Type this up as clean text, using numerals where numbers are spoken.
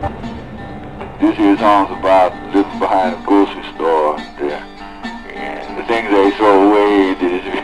This here song's about living behind a grocery store there. And the things they throw away,